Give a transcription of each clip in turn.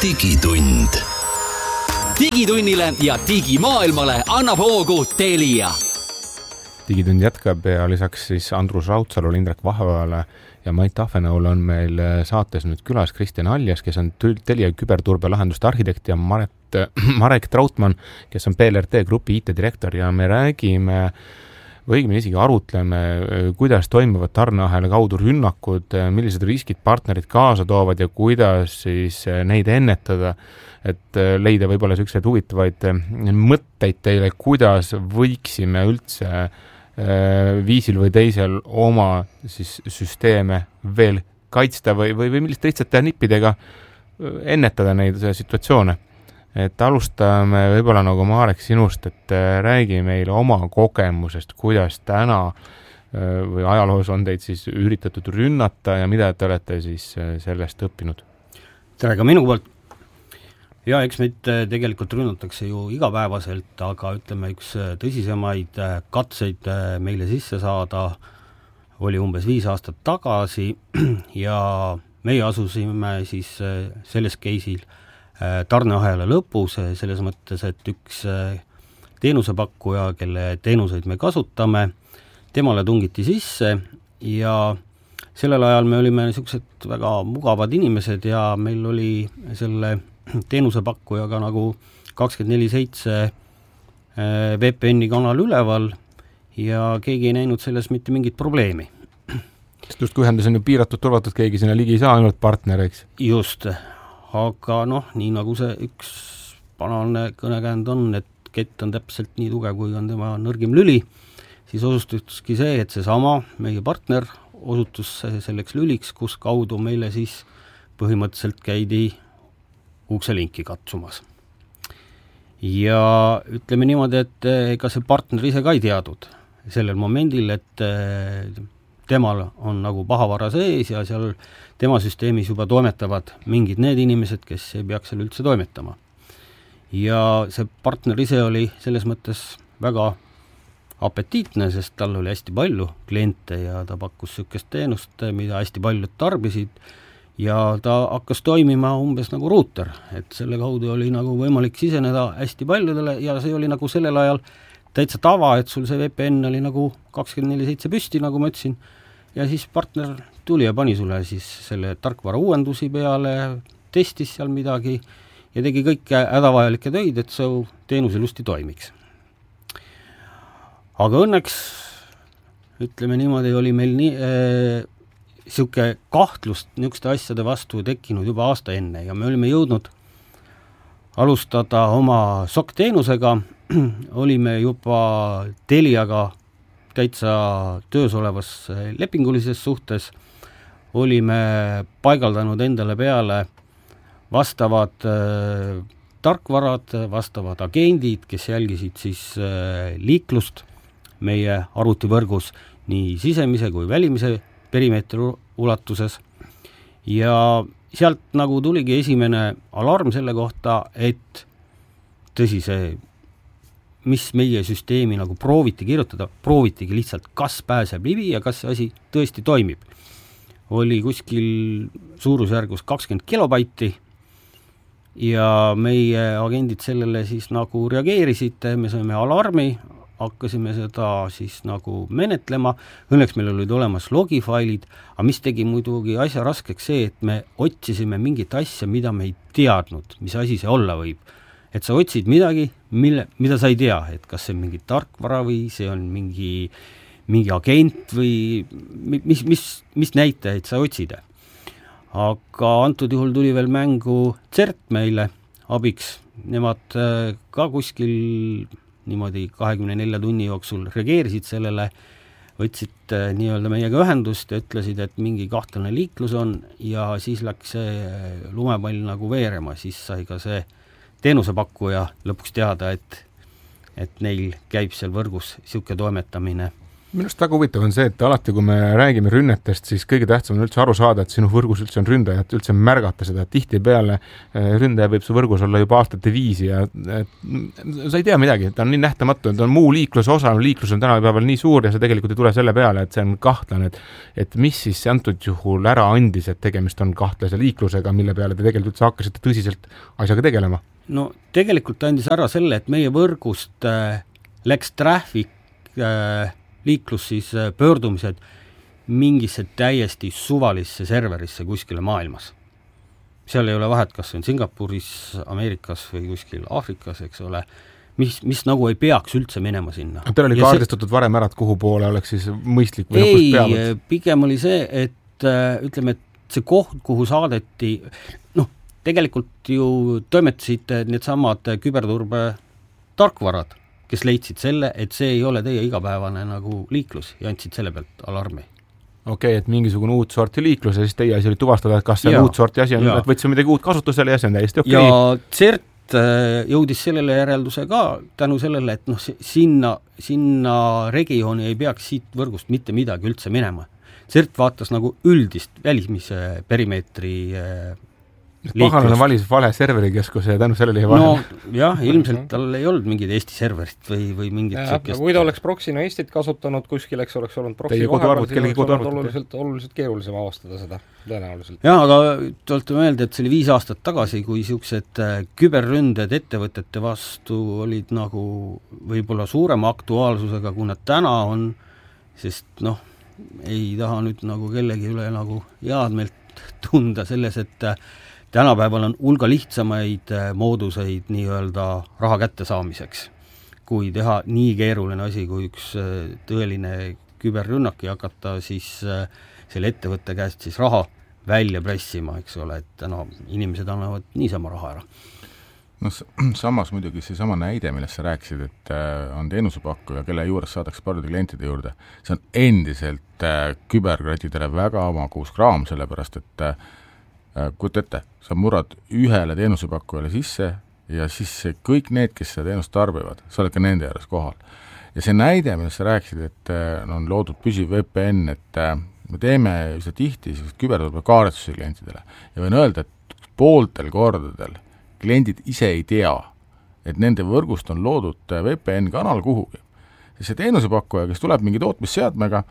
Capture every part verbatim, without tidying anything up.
digitund. Digitunnile ja digimaailmale annab hoogu Telia. Digitund jätkab ja lisaks siis Andrus Raudsalul, Indrek Vaheojale ja Mait Tahvenõul on meil saates nüüd külas Kristjan Aljas, kes on Telia küberturbelahenduste arhitekt ja Marek, Marek Trautmann, kes on P L R T grupi I T-direktor ja me räägime või õigemini isegi arutleme, kuidas toimuvad tarneahela kaudu rünnakud, millised riskid partnerid kaasa toovad ja kuidas siis neid ennetada, et leida võib-olla selliseid huvitavaid mõtteid teile, kuidas võiksime üldse viisil või teisel oma siis süsteeme veel kaitsta või, või, või milliste lihtsate nippidega ennetada neid situatsioone. Et alustame võib-olla nagu Marek sinust, et räägi meile oma kogemusest, kuidas täna või ajaloos on teid siis üritatud rünnata ja mida te olete siis sellest õppinud? Tere ka minu poolt. Ja eks meid tegelikult rünnatakse ju igapäevaselt, aga ütleme üks tõsisemaid katseid meile sisse saada oli umbes viis aastat tagasi ja meie asusime siis selles keisil tarneahela lõpus, selles mõttes, et üks teenusepakkuja, kelle teenuseid me kasutame, temale tungiti sisse ja sellel ajal me olime niisugused väga mugavad inimesed ja meil oli selle teenusepakkujaga nagu kakskümmend neli seitse V P N-i kanal üleval ja keegi ei näinud selles mitte mingit probleemi. Sest just kui ühendus on ju piiratud, turvatud, keegi sinna ligi ei saa, ainult partner, eks? Just, aga noh, nii nagu see üks banaalne kõnekäend on, et kett on täpselt nii tugev, kui on tema nõrgim lüli, siis osutuski see, et see sama meie partner osutus selleks lüliks, kus kaudu meile siis põhimõtteliselt käidi ukselinki katsumas. Ja ütleme niimoodi, et ega see partner ise ka ei teadnud sellel momendil, et temal on nagu pahavara sees ja seal tema süsteemis juba toimetavad mingid need inimesed, kes ei peaks seal üldse toimetama. Ja see partner ise oli selles mõttes väga apetiitne, sest tal oli hästi palju kliente ja ta pakkus sükest teenust, mida hästi paljud tarbisid ja ta hakkas toimima umbes nagu ruuter, et selle kaudu oli nagu võimalik siseneda hästi paljudele ja see oli nagu sellel ajal täitsa tava, et sul see V P N oli nagu kakskümmend neli seitse püsti, nagu ma ütlesin, ja siis partner tuli ja pani sulle siis selle tarkvara uuendusi peale, testis seal midagi ja tegi kõike hädavajalikke töid, et su teenus ilusti toimiks. Aga õnneks, ütleme niimoodi, oli meil nii, äh, siuke kahtlust niisuguste asjade vastu tekkinud juba aasta enne ja me olime jõudnud alustada oma S O C teenusega, olime juba Teliaga täitsa töös olevas lepingulises suhtes, olime paigaldanud endale peale vastavad äh, tarkvarad, vastavad agendid, kes jälgisid siis äh, liiklust meie arvutivõrgus nii sisemise kui välimise perimeetri ulatuses ja sealt nagu tuligi esimene alarm selle kohta, et tõsi see mis meie süsteemi nagu prooviti kirjutada, proovitigi lihtsalt, kas pääseb livi ja kas see asi tõesti toimib. Oli kuskil suurusjärgus kakskümmend kilobaiti ja meie agendid sellele siis nagu reageerisid, me saime alarmi, hakkasime seda siis nagu menetlema, õnneks meil olid olemas logifailid, aga mis tegi muidugi asja raskeks see, et me otsisime mingit asja, mida me ei teadnud, mis asi see olla võib. Et sa otsid midagi, mille, mida sa ei tea, et kas see on mingi tarkvara või see on mingi, mingi agent või mis, mis, mis näitajaid sa otsid. Aga antud juhul tuli veel mängu CERT meile abiks. Nemad ka kuskil niimoodi kahekümne nelja tunni jooksul reageerisid sellele, võtsid nii-öelda meiega ühendust ja ütlesid, et mingi kahtlane liiklus on ja siis läks see lumepall nagu veerema, siis sai ka see teenusepakkuja lõpuks teada, et, et neil käib seal võrgus siuke toimetamine Minust väga huvitav on see, et alati, kui me räägime rünnetest, siis kõige tähtsam on üldse aru saada, et sinu võrgus üldse on ründajat, üldse märgata seda. Tihtipeale ründaja võib su võrgus olla juba aastate viisi ja sa ei tea midagi, ta on nii nähtamatu, ta on muu liikluse osa, liiklus on tänapäeval nii suur ja see tegelikult ei tule selle peale, et see on kahtlane, et, et mis siis antud juhul ära andis, et tegemist on kahtlase liiklusega, mille peale te tegelikult üldse hakkasite tõsiselt asjaga tegelema? No tegelikult andis ära selle, et meie võrgust äh, läks traffic äh, liiklus siis pöördumised mingisse täiesti suvalisse serverisse kuskile maailmas. Seal ei ole vahet, kas see on Singapuris, Ameerikas või kuskil Aafrikas, eks ole, mis, mis nagu ei peaks üldse minema sinna. Teil oli kaardistatud see... varem ära, et kuhu poole oleks siis mõistlik või ei, no, pigem oli see, et ütleme, et see koht, kuhu saadeti, noh, tegelikult ju toimetasid need samad küberturbe tarkvarad, kes leidsid selle, et see ei ole teie igapäevane nagu liiklus ja andsid selle pealt alarmi. Okei, okay, et mingisugune uut sorti liiklus ja siis teie asi oli tuvastada, et kas see ja, uut sorti asi on, et võtsime midagi uut kasutusele ja see on täiesti okei. Okay. Ja C E R T jõudis sellele järelduse ka tänu sellele, et noh, sinna, sinna regiooni ei peaks siit võrgust mitte midagi üldse minema. C E R T vaatas nagu üldist välismise perimeetri pahalane valis vale serverikeskuse ja tänu sellele ei vahel. No jah, ilmselt tal ei olnud mingid Eesti serverit või, või mingit ja, sükest. Kui ta oleks proksina Eestit kasutanud kuskil, eks oleks olnud proksi vahepeal, siis oleks olnud oluliselt, oluliselt keerulisem avastada seda tõenäoliselt. Jah, aga tulete meelde, et see oli viis aastat tagasi, kui niisugused küberründed ettevõtete vastu olid nagu võib-olla suurema aktuaalsusega, kui nad täna on, sest noh, ei taha nüüd nagu kellegi üle nagu headmeelt tunda selles, et tänapäeval on hulga lihtsamaid mooduseid nii-öelda raha kätte saamiseks, kui teha nii keeruline asi, kui üks tõeline küberrünnak ja hakata siis selle ettevõtte käest siis raha välja pressima, eks ole, et no, inimesed annavad niisama raha ära. No samas muidugi see sama näide, millest sa rääkisid, et on teenusepakkuja, kelle juures saadakse paljude klientide juurde, see on endiselt küberkratidele väga omakuus kraam, sellepärast et kujuta ette, sa murrad ühele teenusepakkujale sisse ja siis kõik need, kes seda teenust tarbivad, sa oled ka nende juures kohal. Ja see näide, millest sa rääkisid, et on loodud püsiv V P N, et me teeme üsna tihti küberturbe kaartusi klientidele ja võin öelda, et pooltel kordadel kliendid ise ei tea, et nende võrgust on loodud V P N-kanal kuhugi. Ja see teenusepakkuja, kes tuleb mingi tootmisseadmega,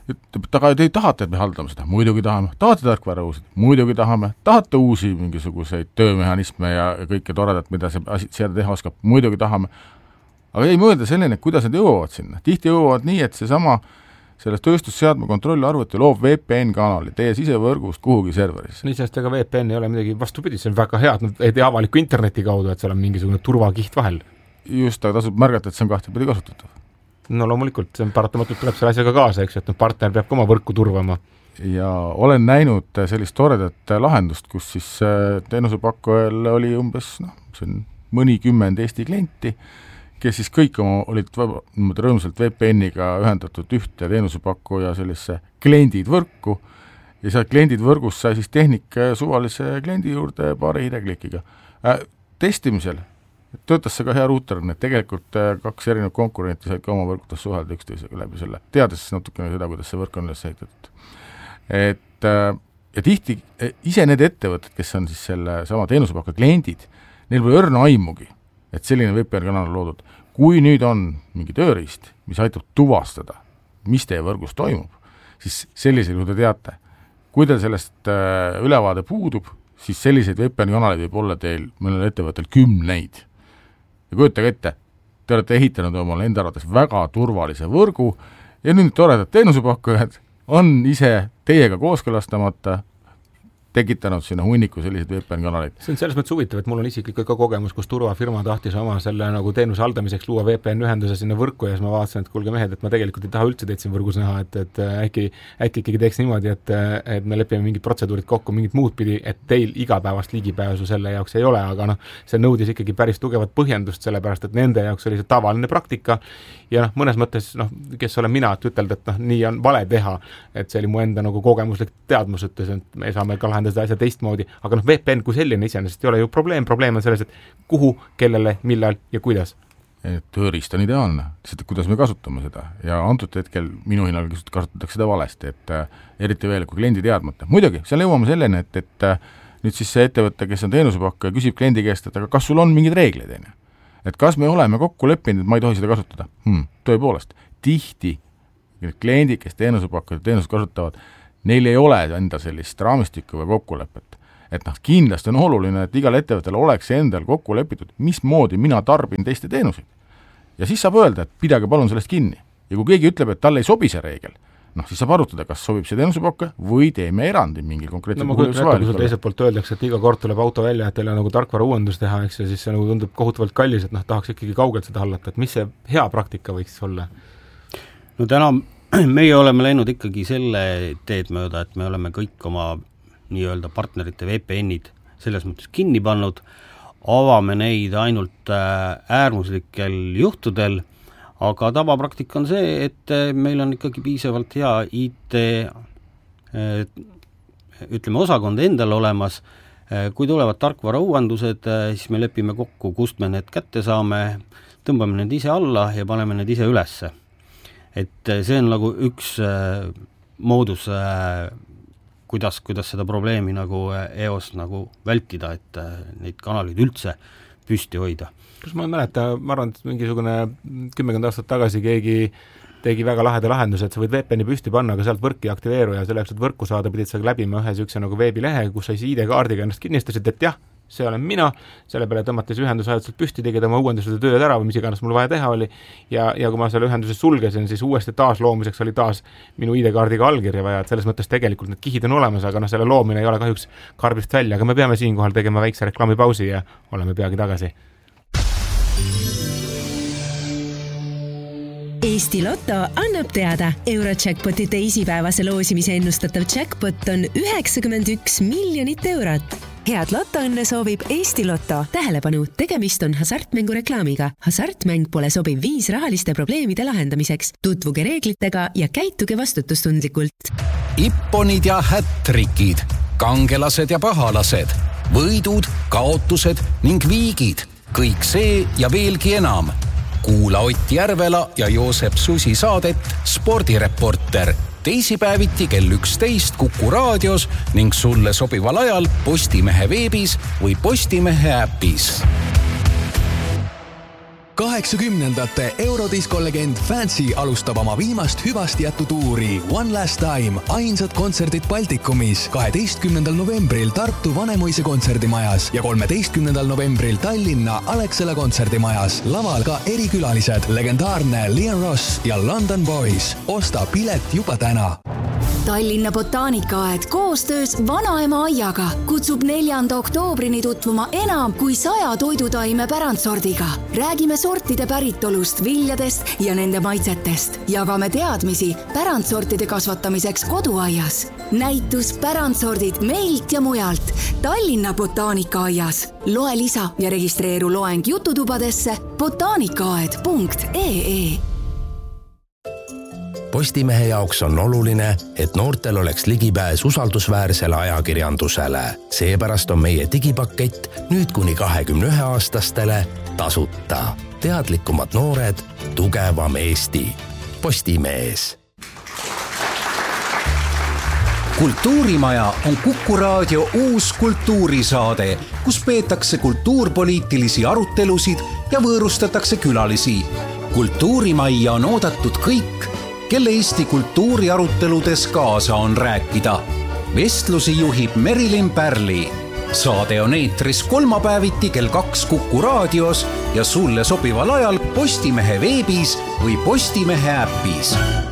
taga te ei tahate, et me haldame seda, muidugi tahame, tahate tarkvara uusid, muidugi tahame, tahate uusi mingisuguseid töömehhanisme ja kõike toredat, mida see asi seada teha oskab, muidugi tahame, aga ei mõelda selline, kuidas nad jõuavad sinna. Tihti jõuavad nii, et see sama sellest tööstusseadme kontrollarvuti loob V P N-kanali teie sisevõrgust kuhugi serverisse. Nii sest ega V P N ei ole midagi vastupidi, see on väga hea, et nad ei tee avaliku interneti kaudu, et seal on mingisugune turvakiht vahel. Just, aga tasub märgata, et see on kahtepidi kasutatav. No loomulikult, see on paratamatult tuleb selle asjaga kaasa, eks, et partner peab ka oma võrku turvama. Ja olen näinud sellist toredat lahendust, kus siis teenusepakkujal oli umbes noh, see on mõnikümmend Eesti klienti, kes siis kõik oma olid rõõmsalt V P N-iga ühendatud ühte teenusepakkuja sellise kliendid võrku ja seal kliendid võrgus sai siis tehnik suvalise kliendi juurde paari hiideklikiga. Äh, testimisel töötas see ka hea ruuterna, et tegelikult kaks erinev konkurenti said ka oma võrkutas suhelda üksteisega läbi selle, teades natukene seda, kuidas see võrk on üles ehitatud. Et ja tihti ise need ettevõtted, kes on siis selle sama teenusepakka kliendid, neil pole õrna aimugi, et selline V P N-kanal on loodud. Kui nüüd on mingi tööriist, mis aitab tuvastada, mis teie võrgus toimub, siis sellisel juhul te teate. Kui teil sellest ülevaade puudub, siis selliseid V P N-kanaleid võib olla teil mõnel ettevõttel kümneid. Ja kujutage ette, te olete ehitanud omale enda arvates väga turvalise võrgu ja nüüd toredad teenusepakkujad on ise teiega kooskõlastamata tekitanud sinna hunniku selliseid V P N-kanaleid. See on selles mõttes huvitav, et mul on isiklikult ka kogemus, kus turvafirma tahtis oma selle nagu teenuse haldamiseks luua V P N-ühenduse sinna võrku ja siis ma vaatasin, et kuulge mehed, et ma tegelikult ei taha üldse teid siin võrgus näha, et, et äkki, äkki ikkagi teeks niimoodi, et, et me lepime mingid protseduurid kokku, mingid muud pidi, et teil igapäevast ligipääsu selle jaoks ei ole, aga noh, see nõudis ikkagi päris tugevat põhjendust, sellepärast et nende jaoks oli see tavaline praktika ja noh, mõnes mõttes, noh, kes olen mina, et ütelda, et noh, nii on vale teha, et see oli mu enda nagu kogemuslik teadmus, ütles, et me saame ka lahendada asja teistmoodi, aga noh, V P N kui selline iseenesest ei ole ju probleem, probleem on selles, et kuhu, kellele, millal ja kuidas. et tööriist on ideaalne, lihtsalt kuidas me kasutame seda ja antud hetkel minu hinnal kasutatakse seda valesti, et äh, eriti veel, kui kliendi teadmata. Muidugi, seal jõuame selleni, et, et äh, nüüd siis see ettevõte, kes on teenusepakkuja, küsib kliendi käest, et aga kas sul on mingid reeglid, enne? Et kas me oleme kokku leppinud, et ma ei tohi seda kasutada? Hmm, tõepoolest, tihti kliendid, kes teenusepakkuja teenust kasutavad, neil ei ole enda sellist raamistikku või kokkulepet. Et noh, kindlasti on oluline, et igal ettevõttel oleks endal kokku lepitud, mismoodi mina tarbin teiste teenuseid. Ja siis saab öelda, et pidage palun sellest kinni. Ja kui keegi ütleb, et talle ei sobi see reegel, noh, siis saab arutada, kas sobib see teenusepakkuja või teeme erandi mingil konkreetsel no, puhul. No ma kujutan ette, kui teiselt poolt öeldakse, et iga kord tuleb auto välja, et teil on nagu tarkvara uuendus teha, eks, ja siis see nagu tundub kohutavalt kallis, et noh, tahaks ikkagi kaugelt seda hallata, et mis see hea praktika võiks olla? No täna meie oleme läinud ikkagi selle teed mööda, et me oleme kõik oma nii-öelda partnerite V P N-id selles mõttes kinni pannud, avame neid ainult äärmuslikel juhtudel, aga tavapraktika on see, et meil on ikkagi piisavalt hea I T ütleme osakond endal olemas, kui tulevad tarkvara uuendused, siis me lepime kokku, kust me need kätte saame, tõmbame need ise alla ja paneme need ise ülesse. Et see on nagu üks moodus kuidas, kuidas seda probleemi nagu E O S nagu vältida, et neid kanaleid üldse püsti hoida. Kus ma ei mäleta, ma arvan, et mingisugune kümmekond aastat tagasi keegi tegi väga laheda lahenduse, et sa võid V P N-i püsti panna, aga sealt võrk ei aktiveeru ja selleks, et võrku saada, pidid sa läbima ühe sükse nagu veebilehe, kus sa I D-kaardiga ennast kinnistasid, et jah, see olen mina, selle peale tõmmates ühendus ajatselt püsti, tegid oma uuendused tööd ära või mis iganes mul vaja teha oli ja, ja kui ma selle ühenduse sulgesin, siis uuesti taas loomiseks oli taas minu I D-kaardiga allkirja vaja, et selles mõttes tegelikult need kihid on olemas, aga noh, selle loomine ei ole kahjuks karbist välja, aga me peame siinkohal tegema väikse reklaamipausi ja oleme peagi tagasi. Eesti Lotto annab teada, Eurojackpoti teisipäevase loosimise ennustatav jackpot on üheksakümmend üks miljonit eurot. Head lottoõnne soovib Eesti Lotto. Tähelepanu, tegemist on hasartmängu reklaamiga. Hasartmäng pole sobiv viis rahaliste probleemide lahendamiseks. Tutvuge reeglitega ja käituge vastutustundlikult. Ipponid ja hättrikid, kangelased ja pahalased, võidud, kaotused ning viigid. Kõik see ja veelgi enam. Kuula Ott Järvela ja Joosep Susi saadet Spordireporter. Teisipäeviti kell üksteist Kuku raadios ning sulle sobival ajal Postimehe veebis või Postimehe äpis. kaheksakümnendate Eurodisko-legend Fancy alustab oma viimast hüvast jätutuuri One Last Time, ainsad kontserdid Baltikumis kaheteistkümnendal novembril Tartu Vanemuise kontserdimajas ja kolmeteistkümnendal novembril Tallinna Alexela kontserdimajas. Laval ka erikülalised, legendaarne Leon Ross ja London Boys. Osta pilet juba täna. Tallinna botaanikaaed koostöös Vanaema aiaga kutsub neljanda oktoobrini tutvuma enam kui saja toidutaime pärandsordiga. Räägime sortide päritolust, viljadest ja nende maitsetest. Jagame teadmisi pärandsortide kasvatamiseks koduaias. Näitus pärandsordid meilt ja mujalt Tallinna botaanikaaias. Loe lisa ja registreeru loeng jututubadesse botaanikaaed punkt ee ee. Postimehe jaoks on oluline, et noortel oleks ligipääs usaldusväärsele ajakirjandusele. Seepärast on meie digipakett nüüd kuni kahekümne ühe aastastele tasuta. Teadlikumad noored, tugevam Eesti. Postimees. Kultuurimaja on Kuku raadio uus kultuurisaade, kus peetakse kultuurpoliitilisi arutelusid ja võõrustatakse külalisi. Kultuurimajja on oodatud kõik, kelle Eesti kultuuriaruteludes kaasa on rääkida. Vestlusi juhib Merilin Pärli. Saade on eetris kolmapäeviti kell kaks Kuku raadios ja sulle sobival ajal Postimehe veebis või Postimehe äpis.